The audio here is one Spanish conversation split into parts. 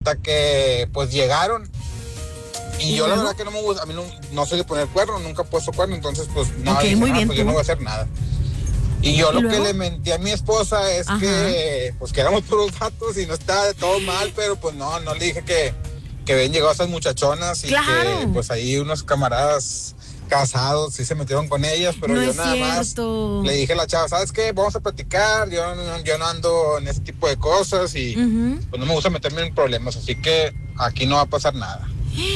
cuenta que pues llegaron. Y yo la verdad que no me gusta, a mí no soy de poner cuerno, nunca he puesto cuerno, entonces pues no, okay, muy bien, pues yo no voy a hacer nada. Y yo lo que le mentí a mi esposa es que pues que éramos puros vatos y no estaba de todo mal, pero pues no le dije que habían llegado esas muchachonas y que pues ahí unos camaradas casados sí se metieron con ellas, pero no yo nada más le dije a la chava, ¿sabes qué? Vamos a platicar, yo no ando en ese tipo de cosas y pues no me gusta meterme en problemas, así que aquí no va a pasar nada.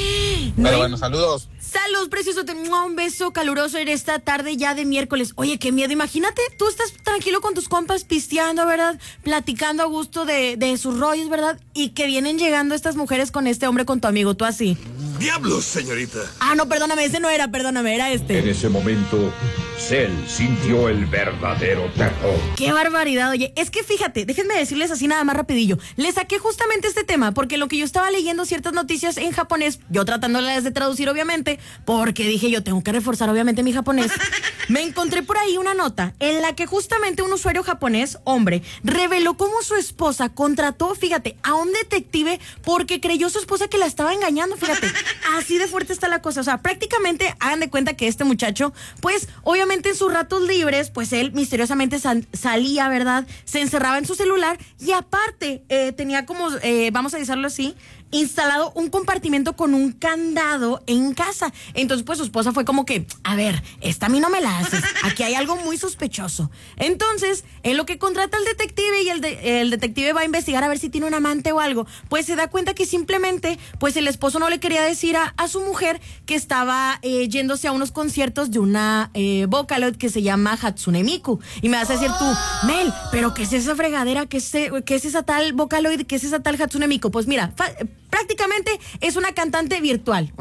Pero bueno, saludos. Salud, precioso, te un beso caluroso en esta tarde ya de miércoles. Oye, qué miedo, imagínate, tú estás tranquilo con tus compas pisteando, ¿verdad? Platicando a gusto de sus rollos, ¿verdad? Y que vienen llegando estas mujeres con este hombre, con tu amigo, tú así. ¡Diablos, señorita! Ah, no, perdóname, ese no era, era este. En ese momento, Cell sintió el verdadero terror. ¡Qué barbaridad! Oye, es que fíjate, déjenme decirles así nada más rapidillo. Les saqué justamente este tema porque lo que yo estaba leyendo ciertas noticias en japonés, yo tratándolas de traducir obviamente, porque dije yo tengo que reforzar obviamente mi japonés. Me encontré por ahí una nota en la que justamente un usuario japonés, hombre, reveló cómo su esposa contrató, fíjate, a un detective porque creyó su esposa que la estaba engañando, fíjate. Así de fuerte está la cosa, o sea, prácticamente hagan de cuenta que este muchacho, pues obviamente en sus ratos libres, pues él misteriosamente salía, ¿verdad? Se encerraba en su celular y aparte tenía como, vamos a decirlo así, instalado un compartimento con un candado en casa. Entonces, pues su esposa fue como que, a ver, esta a mí no me la haces, aquí hay algo muy sospechoso. Entonces, en lo que contrata al detective y el detective va a investigar a ver si tiene un amante o algo, pues se da cuenta que simplemente, pues el esposo no le quería decir a su mujer que estaba yéndose a unos conciertos de una Vocaloid que se llama Hatsune Miku. Y me vas a decir tú, Mel, ¿pero qué es esa fregadera? ¿Qué es esa tal Vocaloid? ¿Qué es esa tal Hatsune Miku? Pues mira, prácticamente es una cantante virtual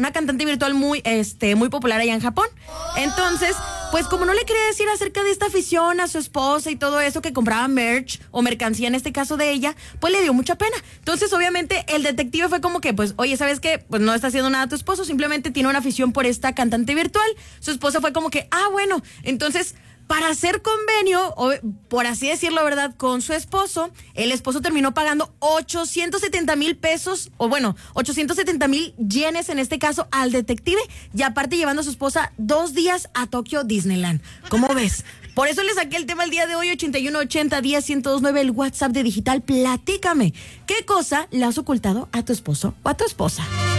muy popular allá en Japón. Entonces, pues como no le quería decir acerca de esta afición a su esposa y todo eso, que compraba merch o mercancía en este caso de ella, pues le dio mucha pena. Entonces, obviamente, el detective fue como que, pues, oye, ¿sabes qué? Pues no está haciendo nada a tu esposo, simplemente tiene una afición por esta cantante virtual. Su esposa fue como que, bueno, entonces, para hacer convenio, o por así decirlo, ¿verdad?, con su esposo, el esposo terminó pagando 870,000 pesos, o bueno, 870,000 yenes en este caso, al detective, y aparte llevando a su esposa 2 días a Tokio Disneyland. ¿Cómo ves? Por eso le saqué el tema el día de hoy, 8180-10-1029, el WhatsApp de Digital. Platícame, ¿qué cosa le has ocultado a tu esposo o a tu esposa?